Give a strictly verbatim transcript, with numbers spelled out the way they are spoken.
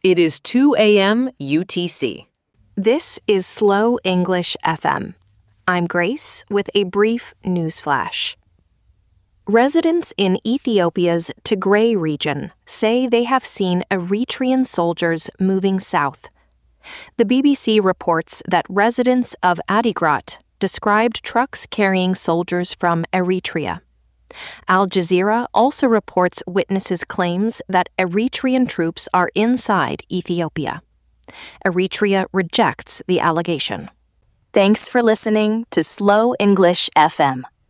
It is two a.m. U T C. This is Slow English F M. I'm Grace with a brief news flash. Residents in Ethiopia's Tigray region say they have seen Eritrean soldiers moving south. The B B C reports that residents of Adigrat described trucks carrying soldiers from Eritrea. Al Jazeera also reports witnesses' claims that Eritrean troops are inside Ethiopia. Eritrea rejects the allegation. Thanks for listening to Slow English F M.